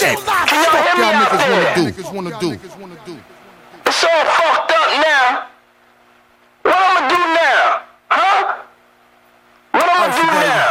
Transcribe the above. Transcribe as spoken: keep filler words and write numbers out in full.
shit. Fuck y'all niggas wanna do. So fuck